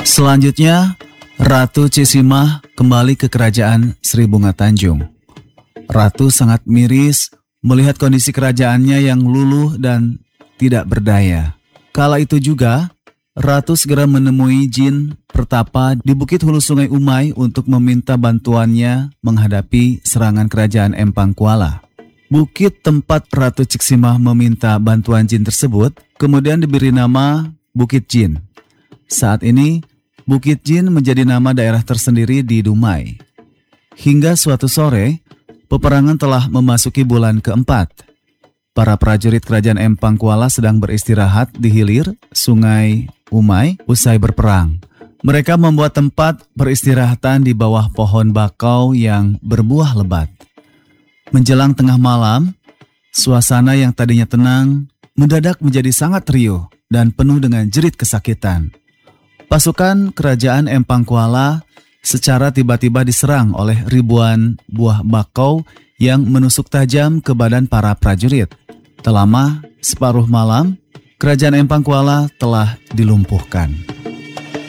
Selanjutnya, Ratu Cisimah kembali ke kerajaan Sri Bunga Tanjung. Ratu sangat miris melihat kondisi kerajaannya yang luluh dan tidak berdaya. Kala itu juga, Ratu segera menemui jin pertapa di Bukit Hulu Sungai Umai untuk meminta bantuannya menghadapi serangan kerajaan Empang Kuala. Bukit tempat Ratu Ciksimah meminta bantuan jin tersebut kemudian diberi nama Bukit Jin. Saat ini, Bukit Jin menjadi nama daerah tersendiri di Dumai. Hingga suatu sore, peperangan telah memasuki bulan keempat. Para prajurit kerajaan Empang Kuala sedang beristirahat di hilir Sungai Umai usai berperang. Mereka membuat tempat peristirahatan di bawah pohon bakau yang berbuah lebat. Menjelang tengah malam, suasana yang tadinya tenang mendadak menjadi sangat riuh dan penuh dengan jerit kesakitan. Pasukan kerajaan Empang Kuala secara tiba-tiba diserang oleh ribuan buah bakau yang menusuk tajam ke badan para prajurit. Tak lama, separuh malam, kerajaan Empang Kuala telah dilumpuhkan.